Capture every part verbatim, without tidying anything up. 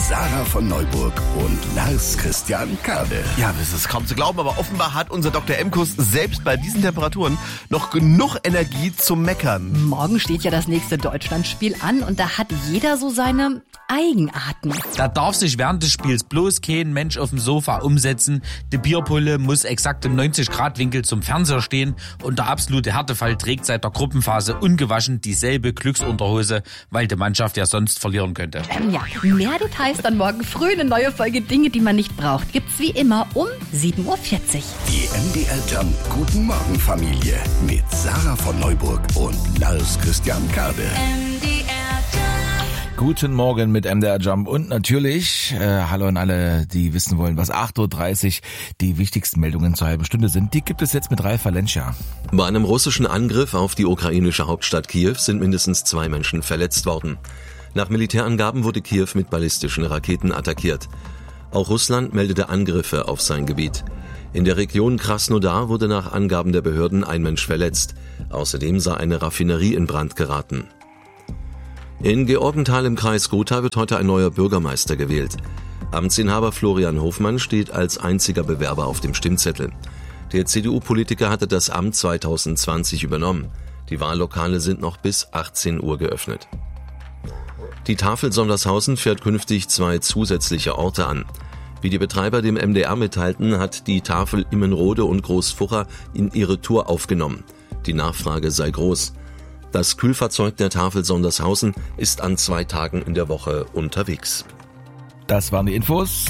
Sarah von Neuburg und Lars Christian Kade. Ja, das ist kaum zu glauben, aber offenbar hat unser Doktor Emkus selbst bei diesen Temperaturen noch genug Energie zum Meckern. Morgen steht ja das nächste Deutschlandspiel an und da hat jeder so seine Eigenarten. Da darf sich während des Spiels bloß kein Mensch auf dem Sofa umsetzen. Die Bierpulle muss exakt im neunzig Grad Winkel zum Fernseher stehen und der absolute Härtefall trägt seit der Gruppenphase ungewaschen dieselbe Glücksunterhose, weil die Mannschaft ja sonst verlieren könnte. Ähm, ja, mehr Details dann morgen früh. Eine neue Folge Dinge, die man nicht braucht, gibt's wie immer um sieben Uhr vierzig. Die M D R Jump Guten Morgen Familie mit Sarah von Neuburg und Lars Christian Kade. M D R Jump. Guten Morgen mit M D R Jump und natürlich äh, hallo an alle, die wissen wollen, was acht Uhr dreißig die wichtigsten Meldungen zur halben Stunde sind. Die gibt es jetzt mit Ralf Valencia. Bei einem russischen Angriff auf die ukrainische Hauptstadt Kiew sind mindestens zwei Menschen verletzt worden. Nach Militärangaben wurde Kiew mit ballistischen Raketen attackiert. Auch Russland meldete Angriffe auf sein Gebiet. In der Region Krasnodar wurde nach Angaben der Behörden ein Mensch verletzt. Außerdem sei eine Raffinerie in Brand geraten. In Georgenthal im Kreis Gotha wird heute ein neuer Bürgermeister gewählt. Amtsinhaber Florian Hofmann steht als einziger Bewerber auf dem Stimmzettel. Der C D U-Politiker hatte das Amt zwanzig zwanzig übernommen. Die Wahllokale sind noch bis achtzehn Uhr geöffnet. Die Tafel Sondershausen fährt künftig zwei zusätzliche Orte an. Wie die Betreiber dem M D R mitteilten, hat die Tafel Immenrode und Großfurcha in ihre Tour aufgenommen. Die Nachfrage sei groß. Das Kühlfahrzeug der Tafel Sondershausen ist an zwei Tagen in der Woche unterwegs. Das waren die Infos.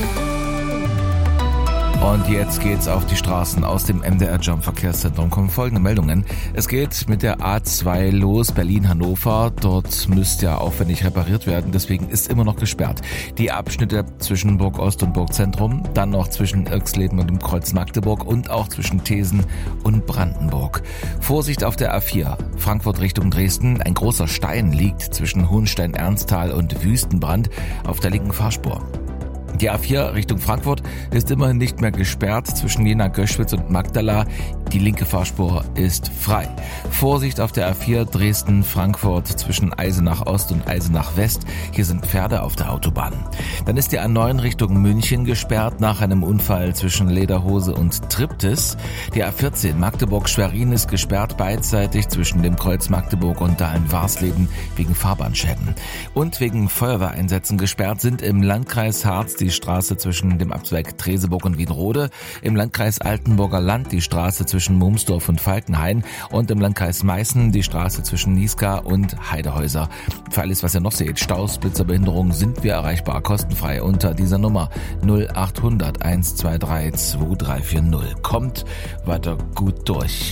Und jetzt geht's auf die Straßen. Aus dem M D R Jump Verkehrszentrum kommen folgende Meldungen. Es geht mit der A zwei los, Berlin-Hannover. Dort müsste ja aufwendig repariert werden, deswegen ist immer noch gesperrt. Die Abschnitte zwischen Burg-Ost und Burgzentrum, dann noch zwischen Irxleben und dem Kreuz Magdeburg und auch zwischen Thesen und Brandenburg. Vorsicht auf der A vier, Frankfurt Richtung Dresden. Ein großer Stein liegt zwischen Hohenstein-Ernsthal und Wüstenbrand auf der linken Fahrspur. Die A vier Richtung Frankfurt ist immerhin nicht mehr gesperrt zwischen Jena-Göschwitz und Magdala. Die linke Fahrspur ist frei. Vorsicht auf der A vier Dresden-Frankfurt zwischen Eisenach Ost und Eisenach West. Hier sind Pferde auf der Autobahn. Dann ist die A neun Richtung München gesperrt nach einem Unfall zwischen Lederhose und Triptis. Die A vierzehn Magdeburg-Schwerin ist gesperrt beidseitig zwischen dem Kreuz Magdeburg und Dahlen-Warsleben wegen Fahrbahnschäden. Und wegen Feuerwehreinsätzen gesperrt sind im Landkreis Harz die Straße zwischen dem Abzweig Treseburg und Wienrode, im Landkreis Altenburger Land die Straße zwischen Mumsdorf und Falkenhain und im Landkreis Meißen die Straße zwischen Niesca und Heidehäuser. Für alles, was ihr noch seht, Staus, Blitzer, Behinderungen, sind wir erreichbar kostenfrei unter dieser Nummer null acht hundert eins zwei drei zwei drei vier null. Kommt weiter gut durch.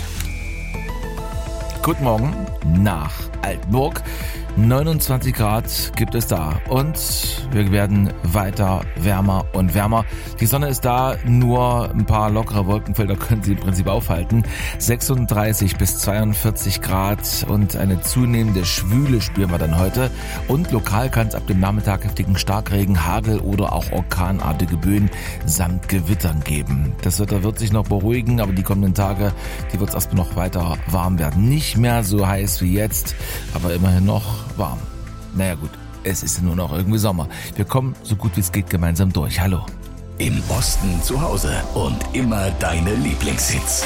Guten Morgen nach Altenburg. neunundzwanzig Grad gibt es da und wir werden weiter wärmer und wärmer. Die Sonne ist da, nur ein paar lockere Wolkenfelder können sie im Prinzip aufhalten. sechsunddreißig bis zweiundvierzig Grad und eine zunehmende Schwüle spüren wir dann heute. Und lokal kann es ab dem Nachmittag heftigen Starkregen, Hagel oder auch orkanartige Böen samt Gewittern geben. Das Wetter wird sich noch beruhigen, aber die kommenden Tage, die wird es erstmal noch weiter warm werden. Nicht mehr so heiß wie jetzt, aber immerhin noch warm. Naja gut, es ist nur noch irgendwie Sommer. Wir kommen so gut wie es geht gemeinsam durch. Hallo. Im Osten zu Hause und immer deine Lieblingshits.